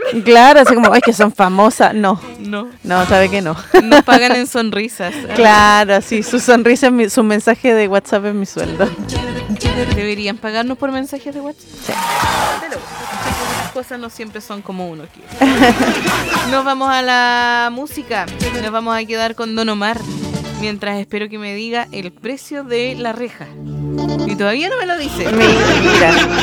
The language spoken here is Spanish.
Claro, así como, es que son famosas. No, No. no, sabe que no. Nos pagan en sonrisas. Claro, sí, su sonrisa, su mensaje de WhatsApp es mi sueldo. Deberían pagarnos por mensajes de WhatsApp. Sí. Pero las cosas no siempre son como uno quiere. Nos vamos a la música. Nos vamos a quedar con Don Omar. Mientras espero que me diga el precio de la reja. Y todavía no me lo dice. Mira,